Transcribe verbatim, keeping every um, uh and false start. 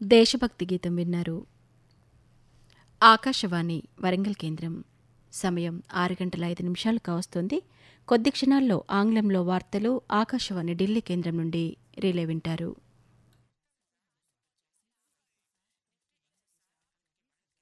దేశభక్తి గీతం విన్నారు. ఆకాశవాణి వరంగల్ కేంద్రం. సమయం ఆరు గంటల ఐదు నిమిషాలు కావస్తోంది. కొద్ది క్షణాల్లో ఆంగ్లంలో వార్తలు ఆకాశవాణి ఢిల్లీ కేంద్రం నుండి రిలే వింటారు.